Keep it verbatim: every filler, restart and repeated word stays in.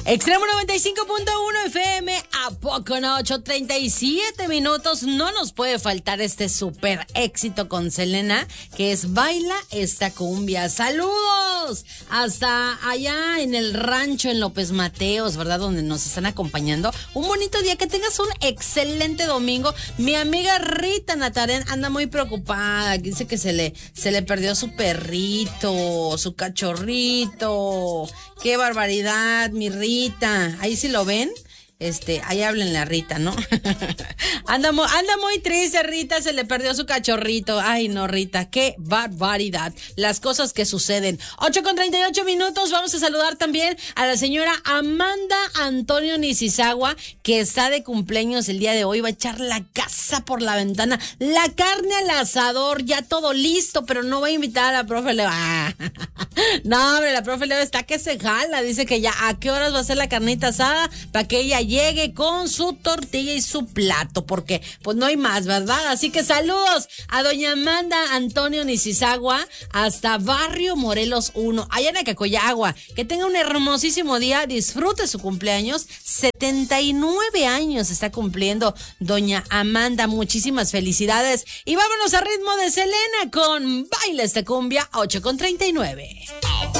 Extremo noventa y cinco punto uno F M, ¿a poco no? ocho treinta y siete minutos, no nos puede faltar este súper éxito con Selena, que es Baila esta cumbia. ¡Saludos! Hasta allá en el rancho en López Mateos, ¿verdad? Donde nos están acompañando. Un bonito día, que tengas un excelente domingo. Mi amiga Rita Natarén anda muy preocupada, dice que se le, se le perdió su perrito, su cachorrito. ¡Qué barbaridad, mi Rita! Ahí sí lo ven, este, ahí háblenle a Rita, ¿no? anda, muy, anda muy triste, Rita, se le perdió su cachorrito. Ay, no, Rita, qué barbaridad, las cosas que suceden. ocho con treinta y ocho minutos, vamos a saludar también a la señora Amanda Antonio Nisizagua, que está de cumpleaños el día de hoy, va a echar la casa por la ventana, la carne al asador, ya todo listo, pero no va a invitar a la profe Leo. Ah, no, hombre, la profe Leo está que se jala, dice que ya a qué horas va a ser la carnita asada para que ella llegue con su tortilla y su plato, porque pues no hay más, ¿verdad? Así que saludos a doña Amanda Antonio Nisizagua hasta Barrio Morelos uno, allá en Acacoyagua. Que tenga un hermosísimo día, disfrute su cumpleaños, setenta y nueve años está cumpliendo doña Amanda, muchísimas felicidades. Y vámonos a ritmo de Selena con Baila esta cumbia, ocho con treinta y nueve.